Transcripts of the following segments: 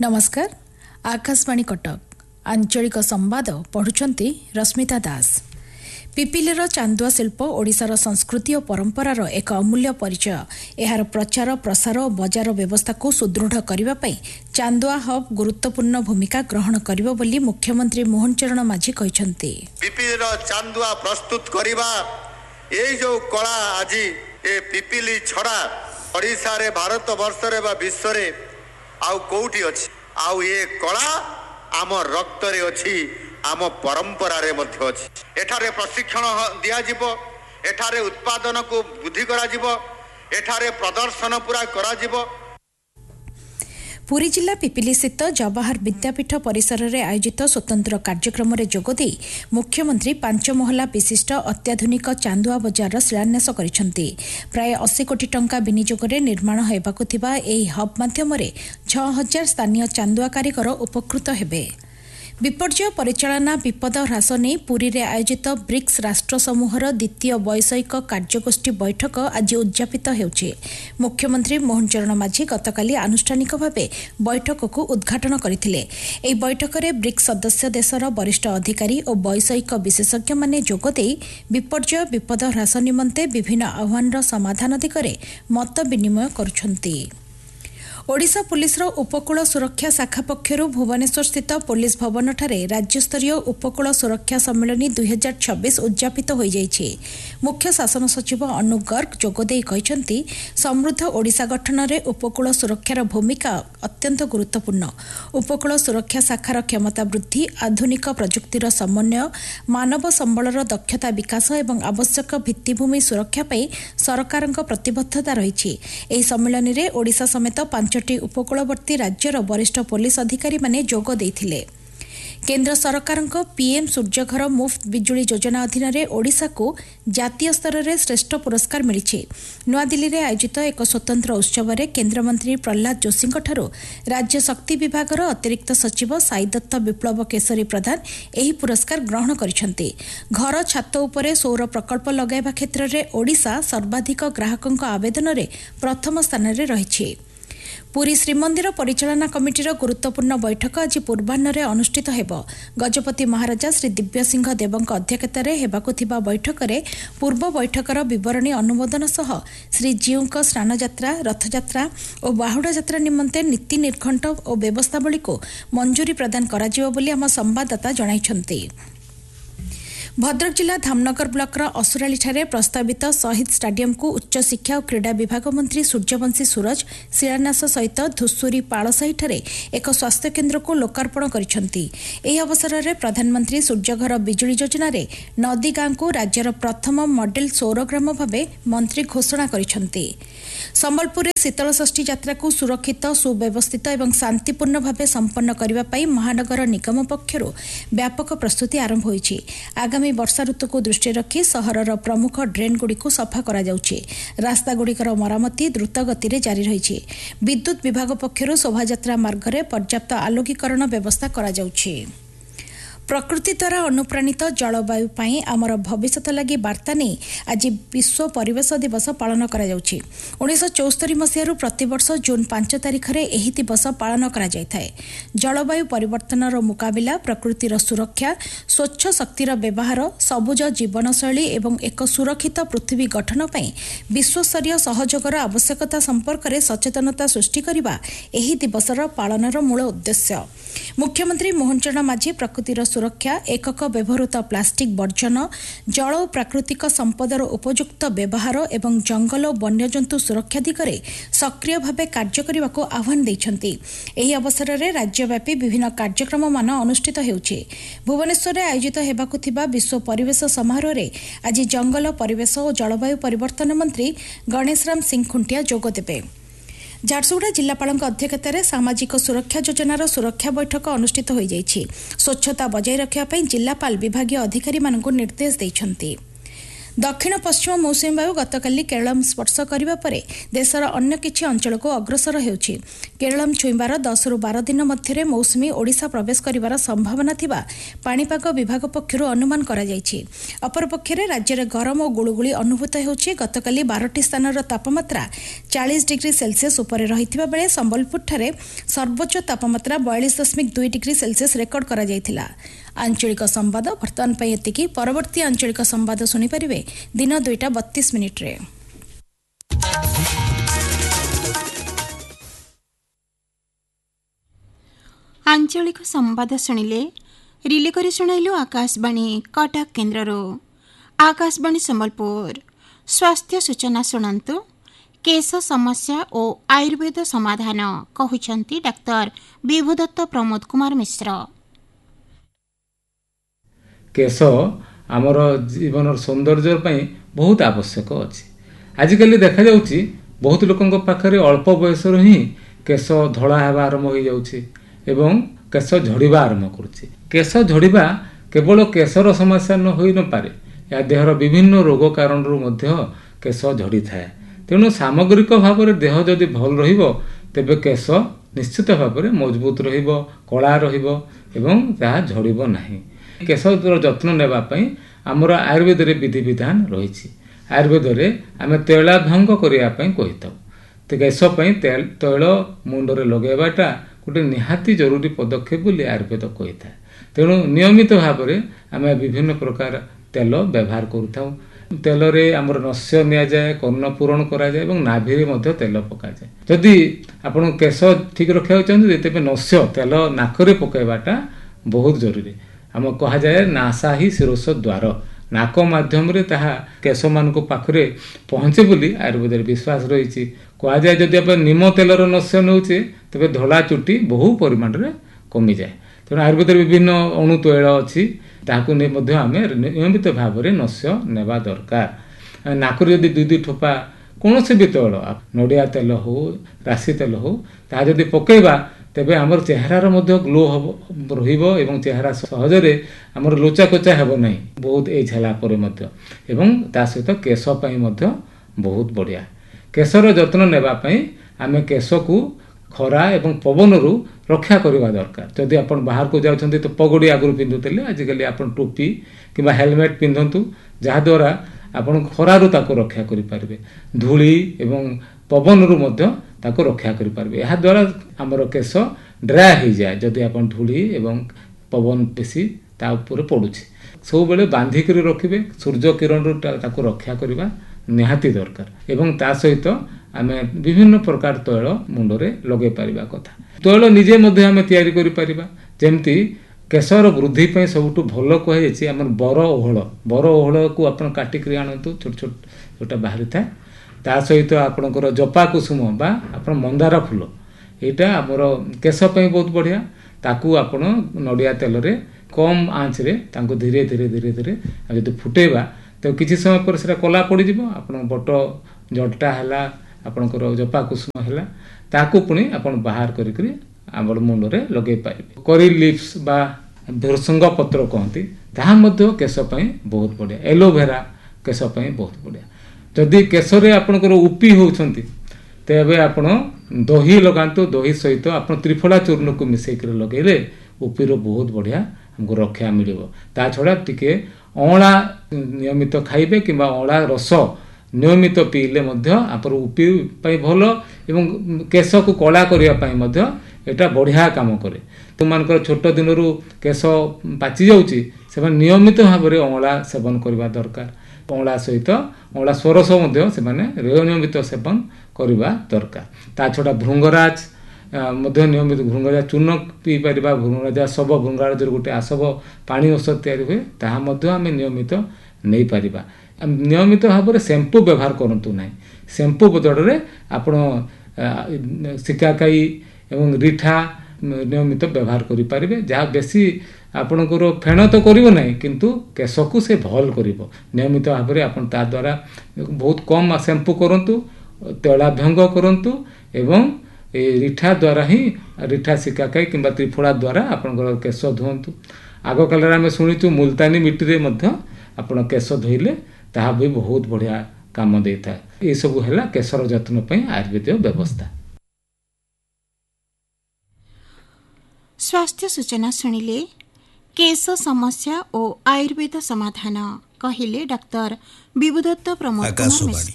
नमस्कार। आकाशवाणी कटक आंचलिक संवाद पढ़ुछंती रश्मिता दास। पिपिलीर चांदुआ शिल्प ओडिशार संस्कृति और परंपरार एक अमूल्य परिचय। एहार प्रचार प्रसार और बजार व्यवस्था को सुदृढ़ करने चांदुआ हब गुरुत्वपूर्ण भूमिका ग्रहण करिबो बोली मुख्यमंत्री मोहन चरण माझी कहिसंती। पिपिलीर चांदुआ प्रस्तुत करिबा ए जो कला आज ए पिपिली छड़ा ओडिशा रे भारत वर्ष रे बा विश्व रे आउ कोउठी अछि आउ ये कला आम रक्त रे अछि आम परंपरा रे मध्य अछि। एठारे प्रशिक्षण दिया जिवो, एठारे उत्पादन को वृद्धि करा जिवो, एठारे प्रदर्शन पूरा करा जिवो। पुरी जिला पिपिली स्थित जवाहर विद्यापीठ परिसर में आयोजित स्वतंत्र कार्यक्रम में जोगदे मुख्यमंत्री 5 महला विशिष्ट अत्याधुनिक चांदुआ बजार शिलान्यास करिसेंती। प्राय 80 कोटी टंका विनियोग निर्माण हेबाकु थिबा एही हब माध्यम 6000 स्थानीय चांदुआ कारीगर उपकृत हेबे। विपर्यय परिचालना विपद ह्रास नहीं पुरी रे आयोजित ब्रिक्स राष्ट्र समूहर द्वितीय वैषयिक कार्यगोष्ठी बैठक आज उद्यापित होउछि। मुख्यमंत्री मोहन चरण माझी गतकाली आनुष्ठानिक भावे बैठक को उद्घाटन करथिले। एही बैठक रे ब्रिक्स सदस्य देशर वरिष्ठ अधिकारी और वैषयिक विशेषज्ञ माने जोगदे विपर्यय विपद ह्रास निमंते विभिन्न आह्वानर समाधान दिगरे मत विनिमय करुछंती। ओडिशा पुलिसर उपकूल सुरक्षा शाखा पक्षर भुवनेश्वर स्थित पुलिस भवन ठारे राज्यस्तरीय उपकूल सुरक्षा सम्मेलन 2026 उद्यापित हो जाइछि। मुख्य शासन सचिव अनु गर्ग जोगदे कहिसंती समृद्ध ओडिशा गठन में उपकूल सुरक्षार भूमिका अत्यंत गुरुत्वपूर्ण। उपकूल सुरक्षा शाखार क्षमता वृद्धि, आधुनिक प्रजुक्तिर समन्वय, मानव संबलर दक्षता विकास एवं आवश्यक भित्तिभूमि सुरक्षा पाई सरकारक प्रतिबद्धता रही। एही सम्मेलन में ओडिशा समेत 5टी उपकूलवर्ती राज्यर वरिष्ठ पुलिस अधिकारी माने जोग देइथिले। केंद्र सरकारक पीएम सूर्यघर मुफ्त बिजुली योजना अधीन में ओडिशा को जातीय स्तर में श्रेष्ठ पुरस्कार मिली। नुआदिल्ली में आयोजित एक स्वतंत्र उत्सव में केन्द्रमंत्री प्रहलाद जोशी राज्य शक्ति विभाग अतिरिक्त सचिव साई दत्त विप्लव केशरी प्रधान यह पुरस्कार ग्रहण करिसेंती। घर छात उपरे सौर प्रकल्प लगाइबा क्षेत्र में ओडिशा सर्वाधिक ग्राहकों आवेदन में प्रथम स्थान में रही। पुरी श्रीमंदिर परिचालना कमिटीर गुरुत्वपूर्ण बैठक आज पूर्वाह्न अनुष्ठित हेब। गजपति महाराजा श्री दिव्यसिंह देवଙ୍କ अध्यक्षतार हेबाकु थिबा बैठक में पूर्व बैठकर विवरणी अनुमोदन सह श्रीजीउଙ୍କ स्नान यात्रा, रथयात्रा और बाहुड़ा यात्रा निमंते नीति निर्घंट और व्यवस्थावली को मंजूरी प्रदान कराजिबो बोली आम संवाददाता जणाइछंती। भद्रक जिला धामनगर ब्लॉकर असुराली प्रस्तावित शहीद स्टाडियम को उच्च शिक्षा और क्रीड़ा विभाग मंत्री सूर्यवंशी सूरज शिलान्यास सहित धुसुरी पाड़साही एक स्वास्थ्य केन्द्र को लोकार्पण करिसेंती। एही अवसर में प्रधानमंत्री सूर्यघर बिजुली योजना रे नदी गांव को राज्यर प्रथम मॉडल सौरग्राम भावे मंत्री घोषणा करिसेंती। संबलपुर में शीतलषष्ठी यात्रा को सुरक्षित, सुव्यवस्थित और शांतिपूर्ण भाव संपन्न करने महानगर निगम पक्षर व्यापक प्रस्तुति आरंभ होइछि। आगामी वर्षा ऋतु को दृष्टि रखी सहरर प्रमुख ड्रेन गुड़ी को सफा करा जाउछि। रास्ता गुड़िकर मरामती द्रुत गति जारी रही। विद्युत विभाग पक्षर शोभायात्रा मार्ग में पर्याप्त आलोकीकरण व्यवस्था करा जाउछि। प्रकृति द्वारा अनुप्राणित जलवायु पाई आमर भविष्यत लगी वार्ता नहीं आज विश्व परिवेश दिवस पालन करा जाउछि। 1974 मसीह प्रतिवर्ष जून 5 तारिख में यह दिवस पालन करा जायथाय। जलवायु परिवर्तनर मुकाबिला, प्रकृतिर सुरक्षा, स्वच्छ शक्तिर व्यवहार, सबुज जीवनशैली एवं एक सुरक्षित पृथ्वी गठन पाई विश्वस्तरीय सहयोगर आवश्यकता संपर्क में सचेतनता सृष्टि करने यह दिवसर पालनर मूल उद्देश्य। मुख्यमंत्री मोहन चरण माझी प्रकृतिर सुरक्षा, एकक व्यवहृत प्लास्टिक वर्जन, जल और प्राकृतिक संपदर उपयुक्त व्यवहार एवं जंगल और वन्यजंतु सुरक्षा दिगरे सक्रिय भाव कार्य करने को आह्वान देइछंती। एही अवसर में राज्यव्यापी विभिन्न कार्यक्रम मान अनुष्ठित हेउछि। भुवनेश्वर में आयोजित हेबाकु थिबा विश्व परिवेश समारोह रे आज जंगल, परिवेश और जलवायु परिवर्तन मंत्री गणेश राम सिंह खुंटिया जोग देबे। झारसुगुड़ा जिलापाल अध्यक्षतार सामाजिक सुरक्षा योजनार सुरक्षा बैठक अनुष्ठित हो जाइछि। स्वच्छता बजाय रखा जिलापाल विभागीय अधिकारी मानक निर्देश देइछंती। दक्षिण पश्चिम मौसुमी वायु गतकाली केरलम स्पर्श करने पर देशर अन्य किछि अंचल को अग्रसर होउछि। केरलम छुईबार 10 रु 12 दिन मध्य मौसुमी ओडिशा प्रवेश करिवार संभावना थिबा पाणीपाग विभाग पक्षरु अनुमान करा जायछि। अपरपक्षे राज्य में गरम और गुळुगुळी अनुभूत होउछि। गतकाली 12टी स्थानर तापमात्रा 40 डिग्री सेल्सियस उपर रहिथिबा बेले संबलपुर सर्वोच्च तापमात्रा 42.2 डिग्री सेल्सियस रेकर्ड करा जायथिला। आंचलिक संवाद वर्तमान पर एतिकी। परवर्ती आंचलिक संवाद शुणिपारे दिन 2:32 रे। आंचलिक संवाद शुणिले रिले करी शुणाइलु आकाशवाणी कटक केन्द्ररो। आकाशवाणी संबलपुर स्वास्थ्य सूचना शुणंतु। केश समस्या और आयुर्वेद समाधान कहउछंती डाक्टर विभुदत्त प्रमोद कुमार मिश्र। केश आमर जीवन सौंदर्य बहुत आवश्यक अच्छी। आजिकल देखा जाउछि बहुत लोकंक पाखरे अल्प बयस ही केश धड़ा हेबा आरंभ हो जाउछि एवं केश झड़िबा आरंभ करुछि। केश झड़िबा केवल केशर समस्या न होई न पारे, या देहर विभिन्न रोग कारण केश झड़ी थाए। तेणु सामग्रिक भाव में देह जदि भल रहिबो तेबे केश निश्चित भाव में मजबूत रहिबो, कला रहिबो एवं ताहा झड़िबो नाही। केशर जत्न नेबा पई हमर आयुर्वेद रे विधि विधान रहिछि। आयुर्वेद रे आमे तैलाभ्यंग करिया पई कहिताउ। ते केश पई तैल मुंड रे लगेबाटा गोटे निहाती जरूरी पदक्षेप बोली आयुर्वेद कहिଥାଏ। तेणु नियमित भाव में आमे विभिन्न प्रकार तेल व्यवहार करूथाउ। तेल रे हमर नस्य निया जाए, कर्ण पूरण करा जाए एवं नाभि रे मध्य तेल पका जाए। जदि आपण केश ठीक रखिया चाहते तेबे नस्य तेल नाकरे पकाइबाटा बहुत जरूरी। आम कहा जाए नासा ही शिरोष द्वार, नाक माध्यम रे ताहा केश मान को पाखरे पहुंचे बोली आयुर्वेद विश्वास रही। कहा जाए जदि आप निम तेलर नस्य नौचे तेबे धला चुटी बहु परिमाण रे कमी जाए। तेणु आयुर्वेद विभिन्न अणु तैल अच्छी, ताकू नहीं मध्य आमे नियमित भाव में नस्य नेबा दरकार। नाकरे जदि 2 ठोपा कौन से भी तैल नड़िया तेल हो, राशि तेल हो, ता जदि पकेबा तेबे हमर चेहरार मध्य ग्लो रहिबो एवं चेहरा सहजरे हमर लोचा कोचा हेबो नाही बहुत एज हला परे मध्य। एवं ता सहित केश पई मध्य बहुत बढ़िया। केशर जत्न नेबा पई आमे केश को खरा एवं पवन रु रक्षा करबा दरकार। जदि आपण बाहर को जाउछन्ती तो पगड़ी आगुर पिंधुतले, आजिकली आपण टोपी किबा हेलमेट पिंधंतु, जहा द्वारा आपण खरा रु ताको रक्षा करि पारबे। धूली एवं पवन रु मध्य ताको रक्षा करि पारबे। एहा द्वारा हमर केश ड्राई हो जाए। जदि आपण धूली एवं पवन बेसी ता ऊपर पडुछि, सब बेले बांधी करि रखिबे। सूर्य किरण रु ताको रक्षा करबा निहाती दरकार। एवं ता सहित आमे विभिन्न प्रकार तैल मुंडरे लगे पारिबा कथा। तैल निजे मध्य आमे तयारी करि पारिबा। जेमति केशर वृद्धि पई सबुठु भलो कहे छि हमर बर ओहळ को आपण काटि करि आनंतु, छोट छोट जोटा बाहरी था। ता सहित आपणकर जपा कुसुम बा आपण मंदार फूल, एटा हमर केश पई बहुत बढ़िया। ताकू आपण नडिया तेल रे कम आंच रे तांको धीरे धीरे धीरे धीरे जदि फुटेबा तो किछि समय पर सेटा कला पड़ी जिवो। आपण बट जटा हला, आपणकर जपा कुसुम हला, ताकू पुणी आपण बाहर करि करि हमर मुंड रे लगे पारिबे। करी लिप्स बा भृसंग पत्र कहती, ताहा मध्य केश पई बहुत बढ़िया। एलोवेरा केश पई बहुत बढ़िया। जदि केश रे आपणकर उपी होउछंती तेबे आपण दही लगांतु। दही सहित आपण त्रिफला चूर्ण को मिसै कर लगेले उपीर बहुत बढ़िया हमको रक्षा मिलिबो। ता छडा टिके अळा नियमित खाइबे किबा अळा रस नियमित पीले मध्य आपर उपी पई भलो एवं केश को कला करिया पई मध्य एटा बढ़िया काम करे। तुमानकर छोट दिनरु केश पाची जाउची, से नियमित भाव में अळा सेवन करबा दरकार। अळा सहित अळा सरस मध्य से नियमित सेवन करबा दरकार। ता छडा भृंगराज मध्य नियमित भृंगराज चूर्ण पी पारिबा। भृंगराज सब भृंगराज गोटे आसब पानी औषध तैयारी हुए, ताहा मध्य आमे नियमित नहीं पारिबा। नियमित भाव में शैम्पू व्यवहार करंतु नाही। शैम्पू बदल रे आपण सिकाकाई एवं रिठा नियमित व्यवहार करि पारिबे, जहा बेसी आपणकर फेण तो करिवो नाही किंतु केश को से भल करिवो। नियमित भाव में आपण ता द्वारा बहुत कम शैम्पू करंतु, तैलाभ्यंग करंतु एवं रिठा द्वारा ही रिठा सिकाकाई किंबा त्रिफला द्वारा आपणकर केश धुवंतु। आग काल रे आमे सुनिचु मुल्तानी मिट्टी रे मध्य आपण केश धोइले ତାହା ବି ବହୁତ ବଢ଼ିଆ କାମ ଦେଇଥାଏ। ଏସବୁ ହେଲା କେଶର ଯତ୍ନ ପାଇଁ ଆୟୁର୍ବେଦୀୟ ବ୍ୟବସ୍ଥା। ସ୍ୱାସ୍ଥ୍ୟ ସୂଚନା ଶୁଣିଲେ କେଶ ସମସ୍ୟା ଓ ଆୟୁର୍ବେଦ ସମାଧାନ କହିଲେ ଡାକ୍ତର ବିଭୁଦତ୍ତ ପ୍ରମୋଦ କୁମାର ମିଶ୍ର।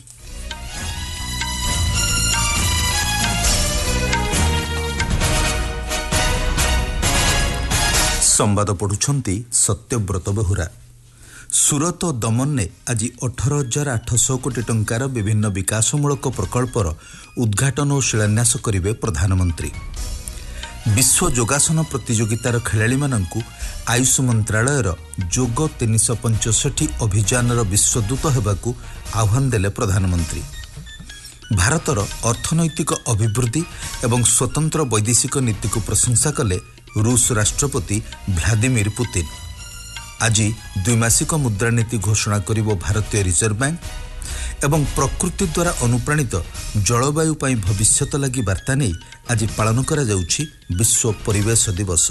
ସମ୍ବାଦ ପଢୁଛନ୍ତି ସତ୍ୟବ୍ରତ ବେହୁରା। ସୁରତ ଓ ଦମନରେ ଆଜି 18,800 କୋଟି ଟଙ୍କାର ବିଭିନ୍ନ ବିକାଶମୂଳକ ପ୍ରକଳ୍ପର ଉଦ୍ଘାଟନ ଓ ଶିଳାନ୍ୟାସ କରିବେ ପ୍ରଧାନମନ୍ତ୍ରୀ। ବିଶ୍ୱ ଯୋଗାସନ ପ୍ରତିଯୋଗିତାର ଖେଳାଳିମାନଙ୍କୁ ଆୟୁଷ ମନ୍ତ୍ରାଳୟର ଯୋଗ 365 ଅଭିଯାନର ବିଶ୍ୱଦୂତ ହେବାକୁ ଆହ୍ୱାନ ଦେଲେ ପ୍ରଧାନମନ୍ତ୍ରୀ। ଭାରତର ଅର୍ଥନୈତିକ ଅଭିବୃଦ୍ଧି ଏବଂ ସ୍ୱତନ୍ତ୍ର ବୈଦେଶିକ ନୀତିକୁ ପ୍ରଶଂସା କଲେ ରୁଷ ରାଷ୍ଟ୍ରପତି ଭ୍ଲାଦିମିର ପୁତିନ। ଆଜି ଦ୍ୱିମାସିକ ମୁଦ୍ରାନୀତି ଘୋଷଣା କରିବ ଭାରତୀୟ ରିଜର୍ଭ ବ୍ୟାଙ୍କ ଏବଂ ପ୍ରକୃତି ଦ୍ୱାରା ଅନୁପ୍ରାଣିତ ଜଳବାୟୁ ପାଇଁ ଭବିଷ୍ୟତ ଲାଗି ବାର୍ତ୍ତା ନେଇ ଆଜି ପାଳନ କରାଯାଉଛି ବିଶ୍ୱ ପରିବେଶ ଦିବସ।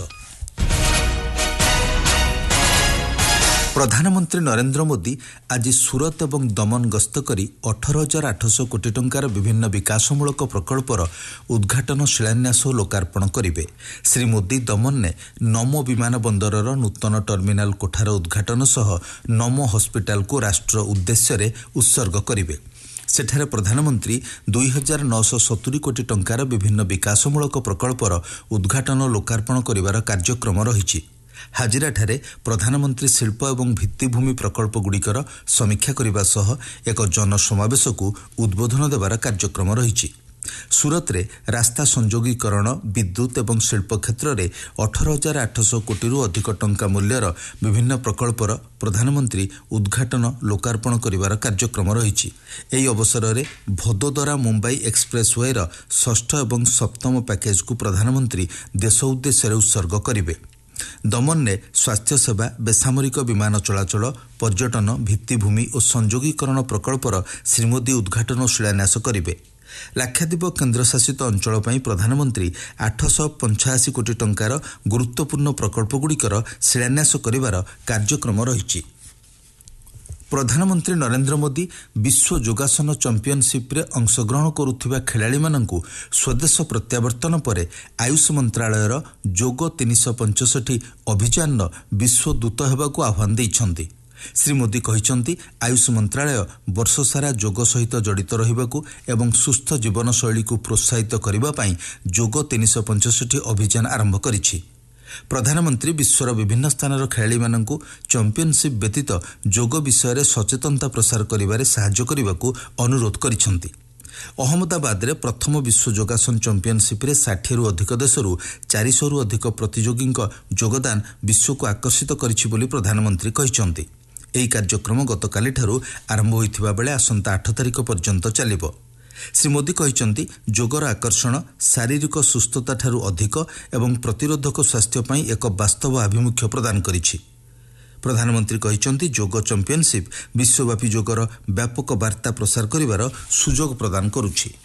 ପ୍ରଧାନମନ୍ତ୍ରୀ ନରେନ୍ଦ୍ର ମୋଦି ଆଜି ସୁରତ ଏବଂ ଦମନ ଗସ୍ତ କରି 18,800 କୋଟି ଟଙ୍କାର ବିଭିନ୍ନ ବିକାଶମୂଳକ ପ୍ରକଳ୍ପର ଉଦ୍ଘାଟନ ଶିଳାନ୍ୟାସ ଓ ଲୋକାର୍ପଣ କରିବେ। ଶ୍ରୀ ମୋଦି ଦମନରେ ନମୋ ବିମାନ ବନ୍ଦରର ନୂତନ ଟର୍ମିନାଲ କୋଠାର ଉଦ୍ଘାଟନ ସହ ନମୋ ହସ୍ପିଟାଲକୁ ରାଷ୍ଟ୍ର ଉଦ୍ଦେଶ୍ୟରେ ଉତ୍ସର୍ଗ କରିବେ। ସେଠାରେ ପ୍ରଧାନମନ୍ତ୍ରୀ 2,970 କୋଟି ଟଙ୍କାର ବିଭିନ୍ନ ବିକାଶମୂଳକ ପ୍ରକଳ୍ପର ଉଦ୍ଘାଟନ ଓ ଲୋକାର୍ପଣ କରିବାର କାର୍ଯ୍ୟକ୍ରମ ରହିଛି। ହାଜିରାଠାରେ ପ୍ରଧାନମନ୍ତ୍ରୀ ଶିଳ୍ପ ଏବଂ ଭିତ୍ତିଭୂମି ପ୍ରକଳ୍ପଗୁଡ଼ିକର ସମୀକ୍ଷା କରିବା ସହ ଏକ ଜନସମାବେଶକୁ ଉଦ୍ବୋଧନ ଦେବାର କାର୍ଯ୍ୟକ୍ରମ ରହିଛି। ସୁରତରେ ରାସ୍ତା ସଂଯୋଗୀକରଣ, ବିଦ୍ୟୁତ୍ ଏବଂ ଶିଳ୍ପ କ୍ଷେତ୍ରରେ 18,800 କୋଟିରୁ ଅଧିକ ଟଙ୍କା ମୂଲ୍ୟର ବିଭିନ୍ନ ପ୍ରକଳ୍ପର ପ୍ରଧାନମନ୍ତ୍ରୀ ଉଦ୍ଘାଟନ ଲୋକାର୍ପଣ କରିବାର କାର୍ଯ୍ୟକ୍ରମ ରହିଛି। ଏହି ଅବସରରେ ଭଦୋଦରା ମୁମ୍ବାଇ ଏକ୍ସପ୍ରେସ୍ ୱେର 6ଠ ଏବଂ 7ମ ପ୍ୟାକେଜକୁ ପ୍ରଧାନମନ୍ତ୍ରୀ ଦେଶ ଉଦ୍ଦେଶ୍ୟରେ ଉତ୍ସର୍ଗ କରିବେ। ଦମନରେ ସ୍ୱାସ୍ଥ୍ୟସେବା, ବେସାମରିକ ବିମାନ ଚଳାଚଳ, ପର୍ଯ୍ୟଟନ, ଭିତ୍ତିଭୂମି ଓ ସଂଯୋଗୀକରଣ ପ୍ରକଳ୍ପର ଶ୍ରୀ ମୋଦି ଉଦ୍ଘାଟନ ଓ ଶିଳାନ୍ୟାସ କରିବେ। ଲାକ୍ଷାଦ୍ୱୀପ କେନ୍ଦ୍ରଶାସିତ ଅଞ୍ଚଳ ପାଇଁ ପ୍ରଧାନମନ୍ତ୍ରୀ 885 କୋଟି ଟଙ୍କାର ଗୁରୁତ୍ୱପୂର୍ଣ୍ଣ ପ୍ରକଳ୍ପଗୁଡ଼ିକର ଶିଳାନ୍ୟାସ କରିବାର କାର୍ଯ୍ୟକ୍ରମ ରହିଛି। ପ୍ରଧାନମନ୍ତ୍ରୀ ନରେନ୍ଦ୍ର ମୋଦି ବିଶ୍ୱ ଯୋଗାସନ ଚାମ୍ପିୟନସିପ୍ରେ ଅଂଶଗ୍ରହଣ କରୁଥିବା ଖେଳାଳିମାନଙ୍କୁ ସ୍ୱଦେଶ ପ୍ରତ୍ୟାବର୍ତ୍ତନ ପରେ ଆୟୁଷ ମନ୍ତ୍ରାଳୟର ଯୋଗ 365 ଅଭିଯାନର ବିଶ୍ୱଦୂତ ହେବାକୁ ଆହ୍ୱାନ ଦେଇଛନ୍ତି। ଶ୍ରୀ ମୋଦି କହିଛନ୍ତି, ଆୟୁଷ ମନ୍ତ୍ରାଳୟ ବର୍ଷସାରା ଯୋଗ ସହିତ ଜଡ଼ିତ ରହିବାକୁ ଏବଂ ସୁସ୍ଥ ଜୀବନଶୈଳୀକୁ ପ୍ରୋତ୍ସାହିତ କରିବା ପାଇଁ ଯୋଗ 365 ଅଭିଯାନ ଆରମ୍ଭ କରିଛି। ପ୍ରଧାନମନ୍ତ୍ରୀ ବିଶ୍ୱର ବିଭିନ୍ନ ସ୍ଥାନର ଖେଳାଳିମାନଙ୍କୁ ଚାମ୍ପିୟନସିପ୍ ବ୍ୟତୀତ ଯୋଗ ବିଷୟରେ ସଚେତନତା ପ୍ରସାର କରିବାରେ ସାହାଯ୍ୟ କରିବାକୁ ଅନୁରୋଧ କରିଛନ୍ତି। ଅହମ୍ମଦାବାଦରେ ପ୍ରଥମ ବିଶ୍ୱ ଯୋଗାସନ ଚାମ୍ପିୟନସିପ୍ରେ 60ରୁ ଅଧିକ ଦେଶରୁ 400ରୁ ଅଧିକ ପ୍ରତିଯୋଗୀଙ୍କ ଯୋଗଦାନ ବିଶ୍ୱକୁ ଆକର୍ଷିତ କରିଛି ବୋଲି ପ୍ରଧାନମନ୍ତ୍ରୀ କହିଛନ୍ତି। ଏହି କାର୍ଯ୍ୟକ୍ରମ ଗତକାଲିଠାରୁ ଆରମ୍ଭ ହୋଇଥିବା ବେଳେ ଆସନ୍ତା 8 ତାରିଖ ପର୍ଯ୍ୟନ୍ତ ଚାଲିବ। ଶ୍ରୀ ମୋଦି କହିଛନ୍ତି, ଯୋଗର ଆକର୍ଷଣ ଶାରୀରିକ ସୁସ୍ଥତାଠାରୁ ଅଧିକ ଏବଂ ପ୍ରତିରୋଧକ ସ୍ୱାସ୍ଥ୍ୟ ପାଇଁ ଏକ ବାସ୍ତବ ଆଭିମୁଖ୍ୟ ପ୍ରଦାନ କରିଛି। ପ୍ରଧାନମନ୍ତ୍ରୀ କହିଛନ୍ତି, ଯୋଗ ଚାମ୍ପିୟନସିପ୍ ବିଶ୍ୱବ୍ୟାପୀ ଯୋଗର ବ୍ୟାପକ ବାର୍ତ୍ତା ପ୍ରସାର କରିବାର ସୁଯୋଗ ପ୍ରଦାନ କରୁଛି।